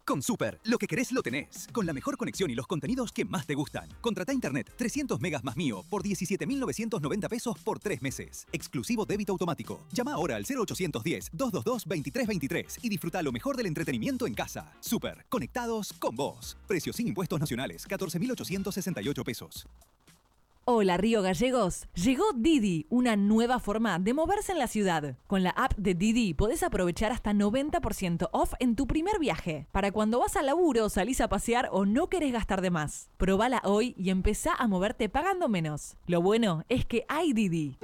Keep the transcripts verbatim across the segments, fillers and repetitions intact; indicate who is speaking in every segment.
Speaker 1: Con Super, lo que querés lo tenés. Con la mejor conexión y los contenidos que más te gustan. Contratá internet trescientos megas más mío por diecisiete mil novecientos noventa pesos por tres meses. Exclusivo débito automático. Llama ahora al cero ochocientos diez, doscientos veintidós, veintitrés veintitrés y disfruta lo mejor del entretenimiento en casa. Super, conectados con vos. Precio sin impuestos nacionales, catorce mil ochocientos sesenta y ocho pesos.
Speaker 2: Hola Río Gallegos, llegó Didi, una nueva forma de moverse en la ciudad. Con la app de Didi podés aprovechar hasta noventa por ciento off en tu primer viaje. Para cuando vas al laburo, salís a pasear o no querés gastar de más. Probala hoy y empezá a moverte pagando menos. Lo bueno es que hay Didi.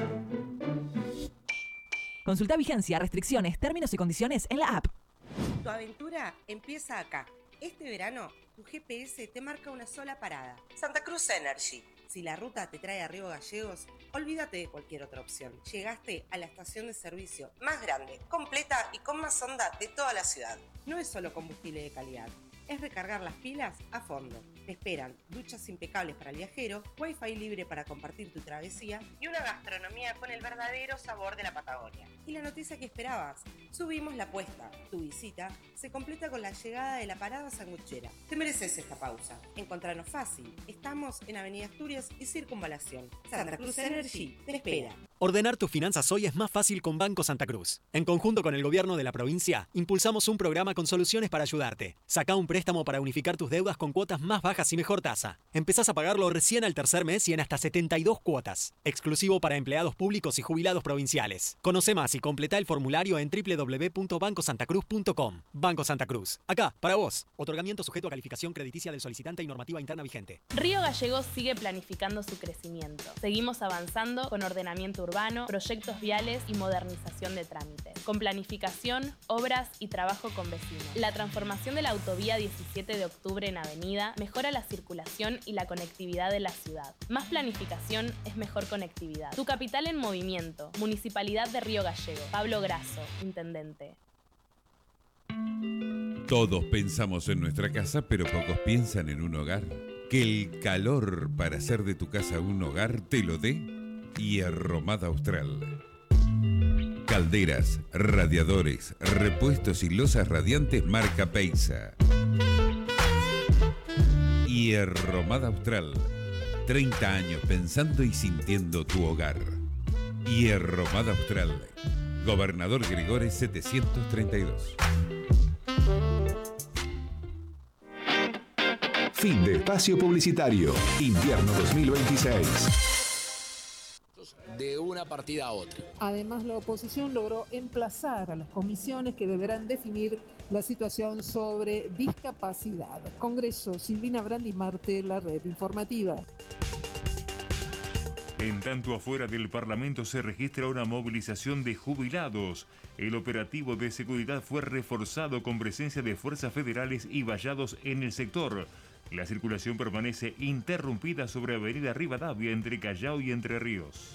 Speaker 2: Consulta vigencia, restricciones, términos y condiciones en la app.
Speaker 3: Tu aventura empieza acá. Este verano, tu G P S te marca una sola parada. Santa Cruz Energy. Si la ruta te trae a Río Gallegos, olvídate de cualquier otra opción. Llegaste a la estación de servicio más grande, completa y con más onda de toda la ciudad. No es solo combustible de calidad, es recargar las pilas a fondo. Te esperan duchas impecables para el viajero, wifi libre para compartir tu travesía y una gastronomía con el verdadero sabor de la Patagonia. Y la noticia que esperabas, subimos la apuesta. Tu visita se completa con la llegada de la parada sanguchera. Te mereces esta pausa. Encontranos fácil. Estamos en Avenida Asturias y Circunvalación. Santa Cruz Energy te espera.
Speaker 4: Ordenar tus finanzas hoy es más fácil con Banco Santa Cruz. En conjunto con el gobierno de la provincia, impulsamos un programa con soluciones para ayudarte. Sacá un préstamo para unificar tus deudas con cuotas más bajas y mejor tasa. Empezás a pagarlo recién al tercer mes y en hasta setenta y dos cuotas. Exclusivo para empleados públicos y jubilados provinciales. Conoce más y completá el formulario en doble u doble u doble u punto banco santa cruz punto com. Banco Santa Cruz. Acá, para vos. Otorgamiento sujeto a calificación crediticia del solicitante y normativa interna vigente.
Speaker 5: Río Gallegos sigue planificando su crecimiento. Seguimos avanzando con ordenamiento urbano, proyectos viales y modernización de trámites. Con planificación, obras y trabajo con vecinos. La transformación de la autovía diecisiete de octubre en avenida mejora la circulación y la conectividad de la ciudad. Más planificación es mejor conectividad. Tu capital en movimiento. Municipalidad de Río Gallegos. Pablo Grasso, intendente.
Speaker 6: Todos pensamos en nuestra casa, pero pocos piensan en un hogar. Que el calor para hacer de tu casa un hogar te lo dé Hierromada Austral. Calderas, radiadores, repuestos y losas radiantes marca Peisa. Hierromada Austral. treinta años pensando y sintiendo tu hogar. Hierromada Austral. Gobernador Gregores setecientos treinta y dos.
Speaker 7: Fin de espacio publicitario. Invierno dos mil veintiséis.
Speaker 8: De una partida a otra.
Speaker 9: Además, la oposición logró emplazar a las comisiones que deberán definir la situación sobre discapacidad. Congreso, Silvina Brandi Marte, la red informativa.
Speaker 10: En tanto, afuera del Parlamento se registra una movilización de jubilados. El operativo de seguridad fue reforzado con presencia de fuerzas federales y vallados en el sector. La circulación permanece interrumpida sobre Avenida Rivadavia entre Callao y Entre Ríos.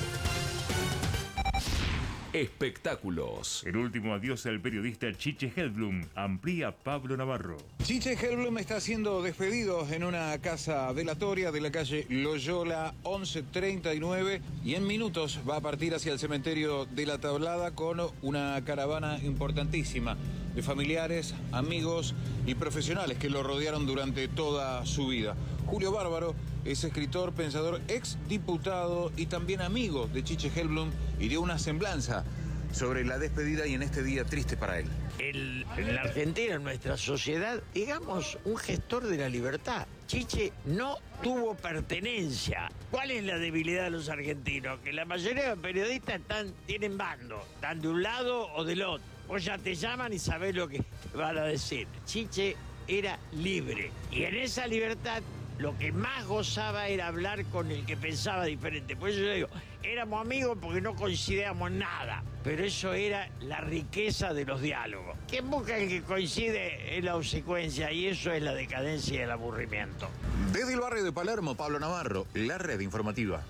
Speaker 7: Espectáculos.
Speaker 10: El último adiós al periodista Chiche Helblum, amplía Pablo Navarro.
Speaker 11: Chiche Helblum está siendo despedido en una casa velatoria de la calle Loyola once treinta y nueve y en minutos va a partir hacia el cementerio de La Tablada con una caravana importantísima de familiares, amigos y profesionales que lo rodearon durante toda su vida. Julio Bárbaro es escritor, pensador, ex diputado y también amigo de Chiche Helblum y dio una semblanza sobre la despedida y en este día triste para él.
Speaker 12: El, en la Argentina, en nuestra sociedad, digamos, un gestor de la libertad. Chiche no tuvo pertenencia. ¿Cuál es la debilidad de los argentinos? Que la mayoría de los periodistas están, tienen bando, están de un lado o del otro. Vos ya te llaman y sabés lo que van a decir. Chiche era libre y en esa libertad lo que más gozaba era hablar con el que pensaba diferente. Por eso yo digo, éramos amigos porque no coincidíamos en nada. Pero eso era la riqueza de los diálogos. ¿Quién busca el que coincide en la obsecuencia? Y eso es la decadencia y el aburrimiento.
Speaker 11: Desde el barrio de Palermo, Pablo Navarro, la red informativa.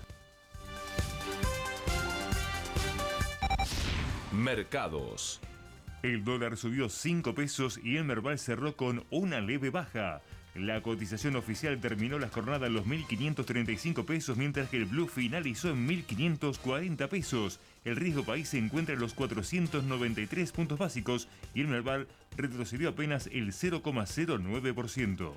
Speaker 7: Mercados.
Speaker 10: El dólar subió cinco pesos y el Merval cerró con una leve baja. La cotización oficial terminó la jornada en los mil quinientos treinta y cinco pesos, mientras que el Blue finalizó en mil quinientos cuarenta pesos. El riesgo país se encuentra en los cuatrocientos noventa y tres puntos básicos y el Merval retrocedió apenas el cero coma cero nueve por ciento.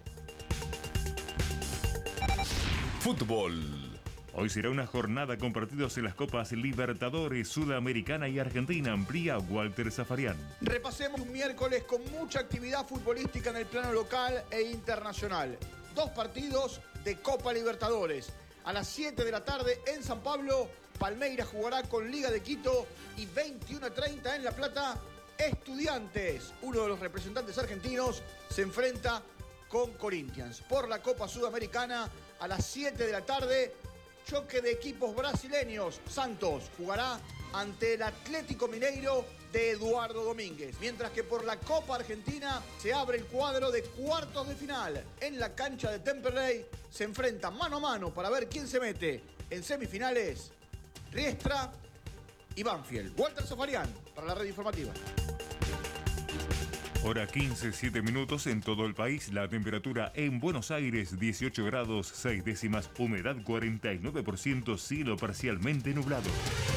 Speaker 8: Fútbol.
Speaker 10: Hoy será una jornada con partidos en las Copas Libertadores, Sudamericana y Argentina, amplía Walter Zafarian.
Speaker 13: Repasemos un miércoles con mucha actividad futbolística en el plano local e internacional. Dos partidos de Copa Libertadores. A las siete de la tarde en San Pablo, Palmeiras jugará con Liga de Quito y veintiuno treinta en La Plata, Estudiantes, uno de los representantes argentinos, se enfrenta con Corinthians. Por la Copa Sudamericana, a las siete de la tarde, choque de equipos brasileños. Santos jugará ante el Atlético Mineiro de Eduardo Domínguez. Mientras que por la Copa Argentina se abre el cuadro de cuartos de final. En la cancha de Temperley se enfrentan mano a mano para ver quién se mete en semifinales. Riestra y Banfield. Walter Zafarian para la red informativa.
Speaker 10: Hora quince, siete minutos en todo el país. La temperatura en Buenos Aires, dieciocho grados, seis décimas. Humedad cuarenta y nueve por ciento. Cielo parcialmente nublado.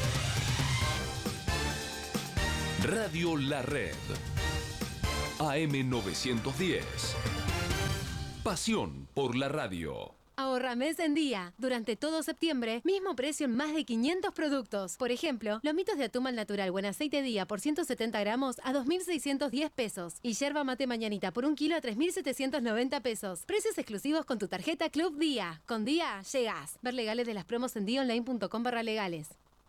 Speaker 8: Radio La Red. A M novecientos diez. Pasión por la radio.
Speaker 14: Ahorra mes en día. Durante todo septiembre, mismo precio en más de quinientos productos. Por ejemplo, lomitos de atún al natural buen aceite día por ciento setenta gramos a dos mil seiscientos diez pesos. Y yerba mate mañanita por un kilo a tres mil setecientos noventa pesos. Precios exclusivos con tu tarjeta Club Día. Con Día, llegás. Ver legales de las promos en dionline punto com barra legales.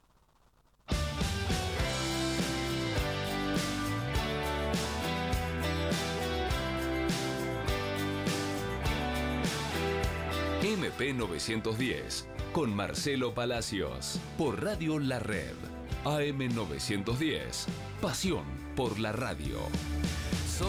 Speaker 8: M P novecientos diez, con Marcelo Palacios, por Radio La Red. A M novecientos diez, pasión por la radio.